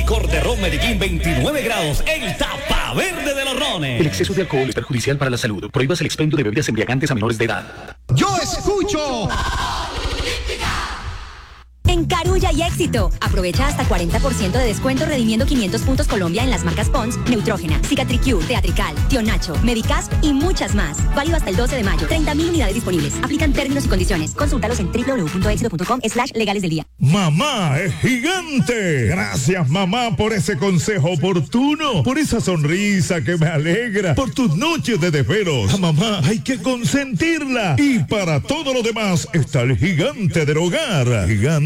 Licor de ron Medellín 29 grados. El tapa verde de los rones. El exceso de alcohol es perjudicial para la salud. Prohíbas el expendio de bebidas embriagantes a menores de edad. Yo escucho. En Carulla y Éxito. Aprovecha hasta 40% de descuento redimiendo 500 puntos Colombia en las marcas Pons, Neutrógena, Cicatricure, Teatrical, Tío Nacho, Medicasp y muchas más. Válido hasta el 12 de mayo. 30.000 unidades disponibles. Aplican términos y condiciones. Consúltalos en www.éxito.com/legales del día. Mamá es gigante. Gracias, mamá, por ese consejo oportuno, por esa sonrisa que me alegra, por tus noches de desvelos. A mamá hay que consentirla. Y para todo lo demás está el gigante del hogar. Gigante